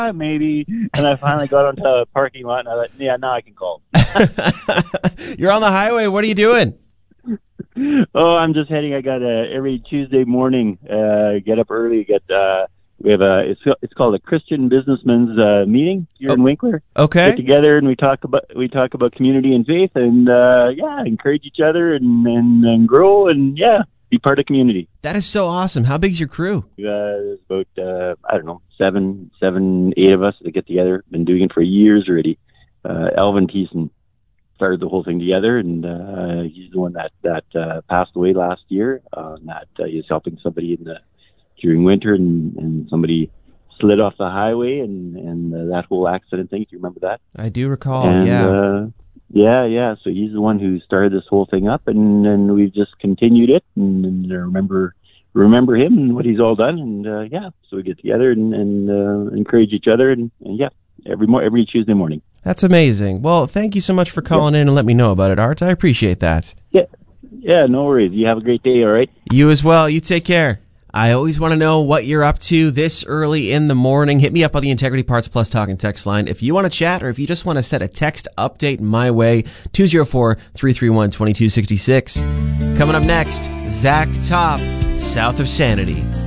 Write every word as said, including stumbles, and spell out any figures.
maybe. And I finally got onto the parking lot, and I thought, yeah, now I can call. You're on the highway. What are you doing? Oh, I'm just heading. I got a, every Tuesday morning, uh, get up early, get, uh, we have a, it's, it's called a Christian Businessmen's, uh, meeting here oh, in Winkler. Okay. Get together and we talk about, we talk about community and faith and, uh, yeah, encourage each other and, and, and grow and, yeah, be part of community. That is so awesome. How big's your crew? Uh, there's about, uh, I don't know, seven, seven, eight of us that get together. Been doing it for years already. Uh, Alvin Thiessen started the whole thing together, and uh, he's the one that that uh, passed away last year. Uh, and that uh, he's helping somebody in the during winter, and, and somebody slid off the highway, and and uh, that whole accident thing. Do you remember that? I do recall. And, yeah, uh, yeah, yeah. So he's the one who started this whole thing up, and, and we've just continued it, and, and remember remember him and what he's all done, and uh, yeah. So we get together and, and uh, encourage each other, and, and yeah, every mo- every Tuesday morning. That's amazing. Well, thank you so much for calling yeah. in and let me know about it, Art. I appreciate that. Yeah, yeah, no worries. You have a great day, all right? You as well. You take care. I always want to know what you're up to this early in the morning. Hit me up on the Integrity Parts Plus Talk and Text line. If you want to chat or if you just want to set a text update my way, two oh four, three three one, two two six six. Coming up next, Zach Top, South of Sanity.